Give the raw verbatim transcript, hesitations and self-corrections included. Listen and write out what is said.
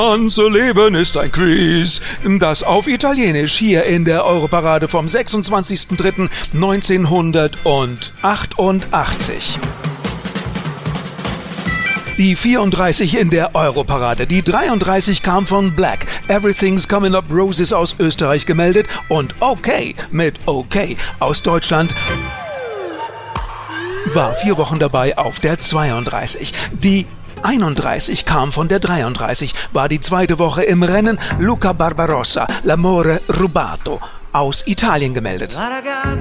Ganze Leben ist ein Quiz. Das auf Italienisch hier in der Europarade vom sechsundzwanzigsten dritten neunzehnhundertachtundachtzig. Die vierunddreißig in der Europarade. Die dreiunddreißig kam von Black. Everything's Coming Up Roses aus Österreich gemeldet. Und Okay mit Okay aus Deutschland war vier Wochen dabei auf der zweiunddreißig. Die einunddreißig kam von der dreiunddreißig, war die zweite Woche im Rennen. Luca Barbarossa, L'amore rubato aus Italien gemeldet.